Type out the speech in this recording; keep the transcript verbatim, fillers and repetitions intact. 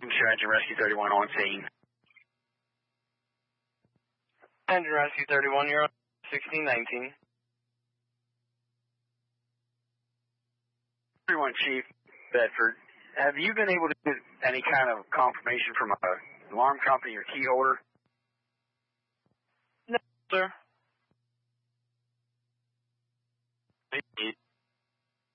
Engine Rescue thirty-one on scene. Engine Rescue thirty-one, you're on sixteen nineteen. thirty-one Chief, Bedford. Have you been able to get any kind of confirmation from a alarm company or key holder? No, sir.